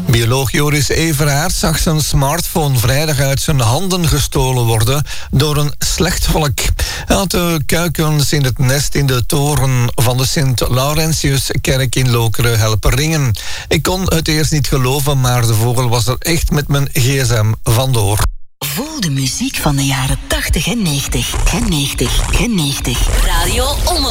Bioloog Joris Everaert zag zijn smartphone vrijdag uit zijn handen gestolen worden door een slechtvalk. Hij had de kuikens in het nest in de toren van de Sint-Laurentiuskerk in Lokeren helpen ringen. Ik kon het eerst niet geloven, maar de vogel was er echt met mijn gsm vandoor. Voel de muziek van de jaren 80 en 90. Radio Omroep.